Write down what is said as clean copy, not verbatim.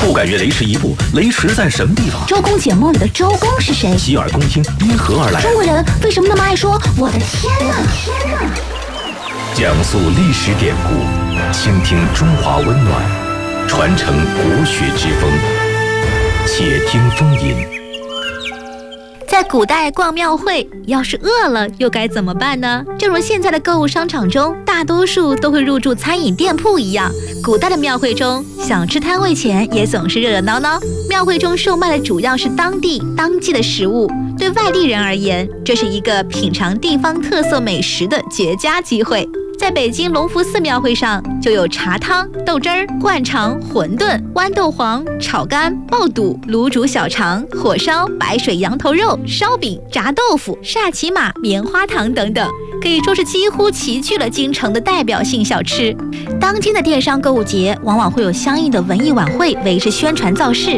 不敢越雷池一步，雷池在什么地方？ 周公解梦里的周公是谁？ 洗耳恭听，因何而来？ 中国人为什么那么爱说我的天哪？ 讲述历史典故，倾听中华温暖，传承国学之风。且听风吟。 在古代逛庙会，要是饿了又该怎么办呢？正如现在的购物商场中，大多数都会入驻餐饮店铺一样，古代的庙会中，小吃摊位前也总是热热闹闹。庙会中售卖的主要是当地当季的食物，对外地人而言，这是一个品尝地方特色美食的绝佳机会。在北京隆福寺庙会上，就有茶汤、豆汁儿、灌肠、馄饨、豌豆黄、炒肝、爆肚、卤煮小肠、火烧、白水羊头肉、烧饼、炸豆腐、煞骑马、棉花糖等等，可以说是几乎齐聚了京城的代表性小吃。当今的电商购物节往往会有相应的文艺晚会维持宣传造势，